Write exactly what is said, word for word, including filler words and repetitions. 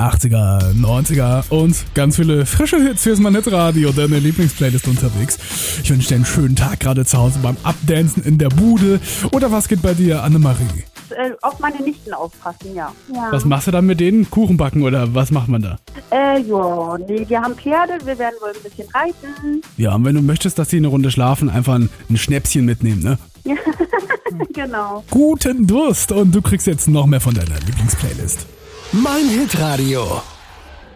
achtziger, neunziger und ganz viele frische Hits. Hier ist mein Hitradio, deine Lieblingsplaylist unterwegs. Ich wünsche dir einen schönen Tag gerade zu Hause beim Abdancen in der Bude. Oder was geht bei dir, Annemarie? Äh, auf meine Nichten aufpassen, ja. ja. Was machst du dann mit denen? Kuchen backen oder was macht man da? Äh, ja, nee, wir haben Pferde, wir werden wohl ein bisschen reiten. Ja, und wenn du möchtest, dass sie eine Runde schlafen, einfach ein, ein Schnäpschen mitnehmen, ne? Ja, genau. Guten Durst und du kriegst jetzt noch mehr von deiner Lieblingsplaylist. Mein Hitradio.